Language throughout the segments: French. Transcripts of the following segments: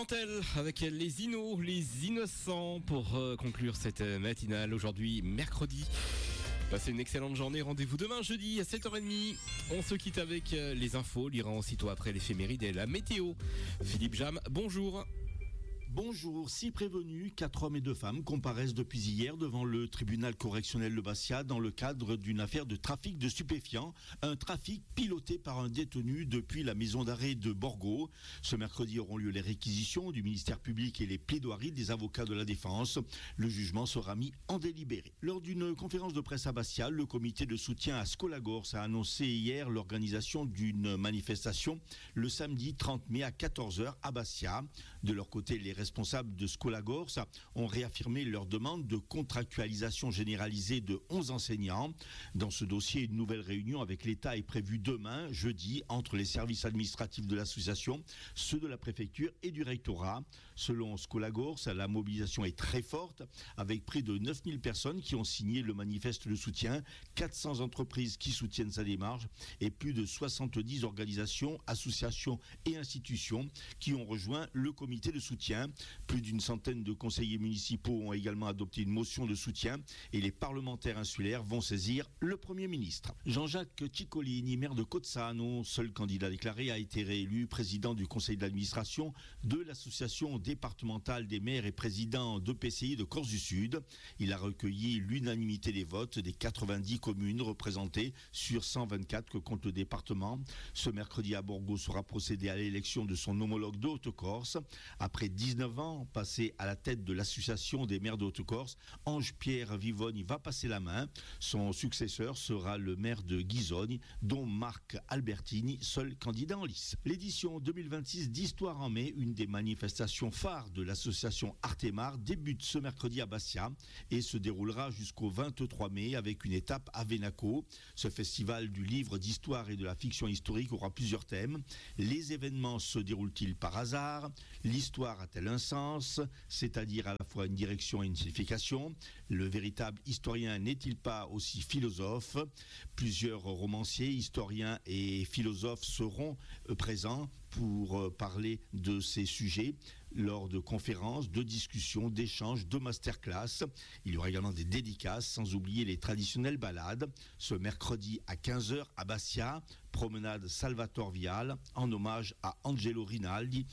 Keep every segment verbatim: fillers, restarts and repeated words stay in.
Nantel avec les Inos, les innocents pour euh, conclure cette matinale aujourd'hui mercredi. Passez une excellente journée, rendez-vous demain jeudi à sept heures trente. On se quitte avec euh, les infos, l'ira aussitôt après l'éphéméride et la météo. Philippe Jam, bonjour. Bonjour, six prévenus, quatre hommes et deux femmes comparaissent depuis hier devant le tribunal correctionnel de Bastia dans le cadre d'une affaire de trafic de stupéfiants, un trafic piloté par un détenu depuis la maison d'arrêt de Borgo. Ce mercredi auront lieu les réquisitions du ministère public et les plaidoiries des avocats de la défense. Le jugement sera mis en délibéré. Lors d'une conférence de presse à Bastia, le comité de soutien à Skolagors a annoncé hier l'organisation d'une manifestation le samedi trente mai à quatorze heures à Bastia. De leur côté, les responsables de Skolagors ont réaffirmé leur demande de contractualisation généralisée de onze enseignants. Dans ce dossier, une nouvelle réunion avec l'État est prévue demain, jeudi, entre les services administratifs de l'association, ceux de la préfecture et du rectorat. Selon Skolagors, la mobilisation est très forte, avec près de neuf mille personnes qui ont signé le manifeste de soutien, quatre cents entreprises qui soutiennent sa démarche et plus de soixante-dix organisations, associations et institutions qui ont rejoint le comité de soutien. Plus d'une centaine de conseillers municipaux ont également adopté une motion de soutien et les parlementaires insulaires vont saisir le Premier ministre. Jean-Jacques Ciccolini, maire de Cozzano, seul candidat déclaré, a été réélu président du conseil d'administration de l'association départementale des maires et présidents d'E P C I de Corse du Sud. Il a recueilli l'unanimité des votes des quatre-vingt-dix communes représentées sur cent vingt-quatre que compte le département. Ce mercredi à Borgo sera procédé à l'élection de son homologue de Haute-Corse. Après dix-neuf ans passé à la tête de l'association des maires de Haute-Corse, Ange-Pierre Vivogne va passer la main. Son successeur sera le maire de Ghisogne, dont Marc Albertini, seul candidat en lice. L'édition deux mille vingt-six d'Histoire en mai, une des manifestations phares de l'association Artemar, débute ce mercredi à Bastia et se déroulera jusqu'au vingt-trois mai avec une étape à Venaco. Ce festival du livre d'histoire et de la fiction historique aura plusieurs thèmes. Les événements se déroulent-ils par hasard? L'histoire a-t-elle un sens, c'est-à-dire à la fois une direction et une signification? Le véritable historien n'est-il pas aussi philosophe? Plusieurs romanciers, historiens et philosophes seront présents pour parler de ces sujets lors de conférences, de discussions, d'échanges, de masterclass. Il y aura également des dédicaces, sans oublier les traditionnelles balades. Ce mercredi à quinze heures à Bastia, promenade Salvatore Vial en hommage à Angelo Rinaldi.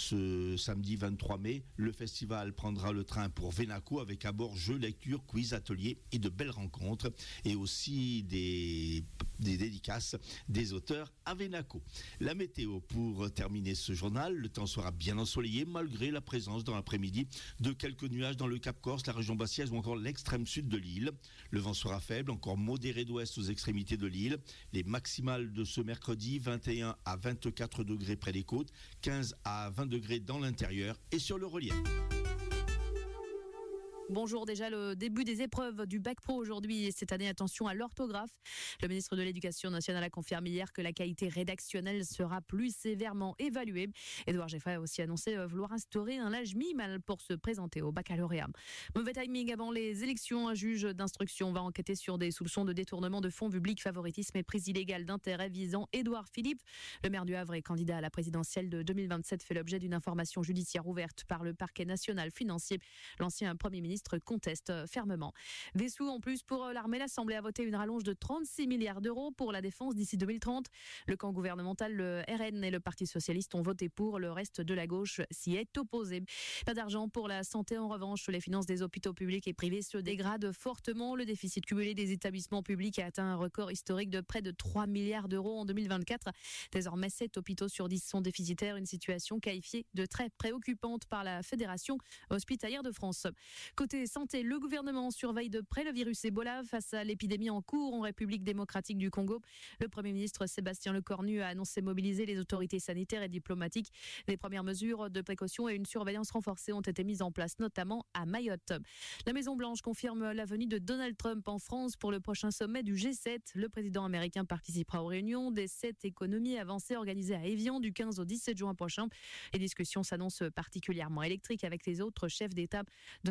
Ce samedi vingt-trois mai, le festival prendra le train pour Venaco avec à bord jeux, lectures, quiz, ateliers et de belles rencontres et aussi des, des dédicaces des auteurs à Venaco. La météo pour terminer ce journal, le temps sera bien ensoleillé malgré la présence dans l'après-midi de quelques nuages dans le Cap Corse, la région bastiaise ou encore l'extrême sud de l'île. Le vent sera faible, encore modéré d'ouest aux extrémités de l'île. Les maximales de ce mercredi, vingt et un à vingt-quatre degrés près des côtes, quinze à vingt degrés dans l'intérieur et sur le relief. Bonjour, déjà le début des épreuves du Bac Pro aujourd'hui et cette année, attention à l'orthographe. Le ministre de l'Éducation nationale a confirmé hier que la qualité rédactionnelle sera plus sévèrement évaluée. Édouard Geffray a aussi annoncé vouloir instaurer un âge minimal pour se présenter au baccalauréat. Mauvais timing avant les élections. Un juge d'instruction va enquêter sur des soupçons de détournement de fonds publics, favoritisme et prise illégale d'intérêt visant Édouard Philippe. Le maire du Havre et candidat à la présidentielle de deux mille vingt-sept fait l'objet d'une information judiciaire ouverte par le parquet national financier. L'ancien Premier ministre conteste fermement. Des sous en plus pour l'armée. L'Assemblée a voté une rallonge de trente-six milliards d'euros pour la défense d'ici deux mille trente. Le camp gouvernemental, le R N et le Parti socialiste ont voté pour. Le reste de la gauche s'y est opposé. Pas d'argent pour la santé en revanche. Les finances des hôpitaux publics et privés se dégradent fortement. Le déficit cumulé des établissements publics a atteint un record historique de près de trois milliards d'euros en deux mille vingt-quatre. Désormais, sept hôpitaux sur dix sont déficitaires. Une situation qualifiée de très préoccupante par la Fédération hospitalière de France. Côté santé, le gouvernement surveille de près le virus Ebola face à l'épidémie en cours en République démocratique du Congo. Le Premier ministre Sébastien Lecornu a annoncé mobiliser les autorités sanitaires et diplomatiques. Les premières mesures de précaution et une surveillance renforcée ont été mises en place, notamment à Mayotte. La Maison-Blanche confirme la venue de Donald Trump en France pour le prochain sommet du G sept. Le président américain participera aux réunions des sept économies avancées organisées à Évian du quinze au dix-sept juin prochain. Les discussions s'annoncent particulièrement électriques avec les autres chefs d'État. Donald Trump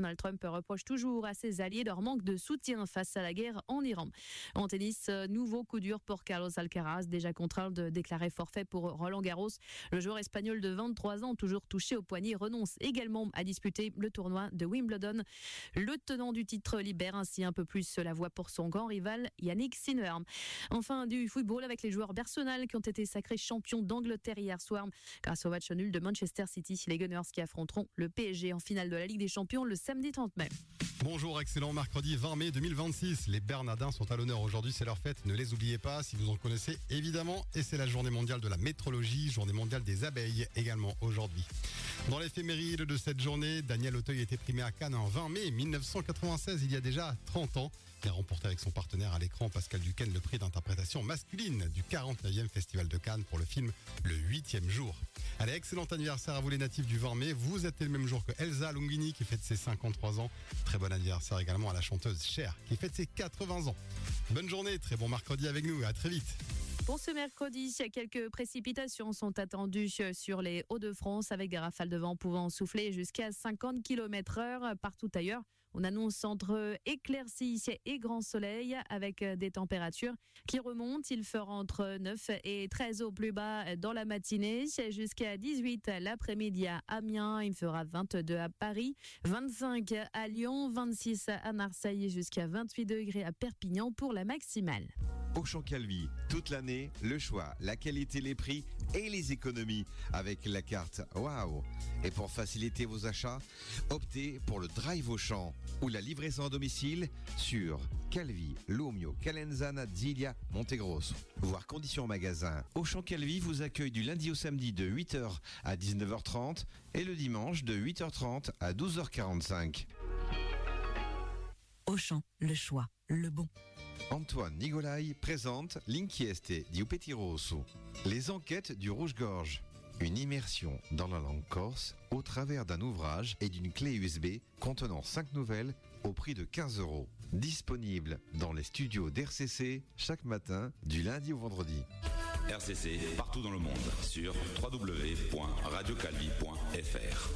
reproche toujours à ses alliés leur manque de soutien face à la guerre en Iran. En tennis, nouveau coup dur pour Carlos Alcaraz, déjà contraint de déclarer forfait pour Roland Garros. Le joueur espagnol de vingt-trois ans, toujours touché au poignet, renonce également à disputer le tournoi de Wimbledon. Le tenant du titre libère ainsi un peu plus la voie pour son grand rival Yannick Sinner. Enfin, du football avec les joueurs d'Arsenal qui ont été sacrés champions d'Angleterre hier soir grâce au match nul de Manchester City. Les Gunners qui affronteront le P S G en finale de la Ligue des Champions le samedi trente mai. Bonjour, excellent mercredi vingt mai deux mille vingt-six. Les Bernardins sont à l'honneur aujourd'hui, c'est leur fête. Ne les oubliez pas si vous en connaissez évidemment. Et c'est la journée mondiale de la métrologie, journée mondiale des abeilles également aujourd'hui. Dans l'éphéméride de cette journée, Daniel Auteuil a été primé à Cannes en vingt mai mille neuf cent quatre-vingt-seize, il y a déjà trente ans. Il a remporté avec son partenaire à l'écran, Pascal Duquesne, le prix d'interprétation masculine du quarante-neuvième Festival de Cannes pour le film Le huitième jour. Allez, excellent anniversaire à vous les natifs du vingt mai. Vous êtes le même jour que Elsa Longini qui fête ses cinquante-trois ans. Très bon anniversaire également à la chanteuse Cher qui fête ses quatre-vingts ans. Bonne journée, très bon mercredi avec nous et à très vite. Pour ce mercredi, quelques précipitations sont attendues sur les Hauts-de-France avec des rafales de vent pouvant souffler jusqu'à cinquante kilomètres heure partout ailleurs. On annonce entre éclaircies et grand soleil avec des températures qui remontent. Il fera entre neuf et treize au plus bas dans la matinée, jusqu'à dix-huit l'après-midi à Amiens. Il fera vingt-deux à Paris, vingt-cinq à Lyon, vingt-six à Marseille, jusqu'à vingt-huit degrés à Perpignan pour la maximale. Auchan Calvi, toute l'année, le choix, la qualité, les prix et les économies avec la carte Waouh. Et pour faciliter vos achats, optez pour le Drive Auchan ou la livraison à domicile sur Calvi, Lomio, Calenzana, Zilia, Montegrosso. Voir conditions magasin. Auchan Calvi vous accueille du lundi au samedi de huit heures à dix-neuf heures trente et le dimanche de huit heures trente à douze heures quarante-cinq. Auchan, le choix, le bon. Antoine Nigolai présente L'Inchieste di Upeti Rosso, les enquêtes du Rouge-Gorge. Une immersion dans la langue corse au travers d'un ouvrage et d'une clé U S B contenant cinq nouvelles au prix de quinze euros. Disponible dans les studios d'R C C chaque matin du lundi au vendredi. R C C partout dans le monde sur w w w point radio calvi point f r.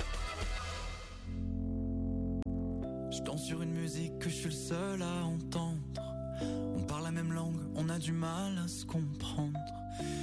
Je danse sur une musique que je suis le seul à entendre. On parle la même langue, on a du mal à se comprendre.